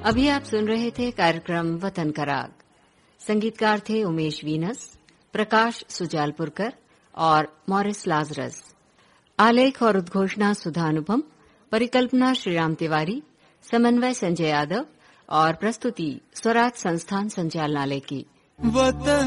अभी आप सुन रहे थे कार्यक्रम वतन का राग। संगीतकार थे उमेश वीनस, प्रकाश सुजालपुरकर और मॉरिस लाजरस। आलेख और उद्घोषणा सुधा अनुपम, परिकल्पना श्रीराम तिवारी, समन्वय संजय यादव और प्रस्तुति स्वराज संस्थान संचालनालय की।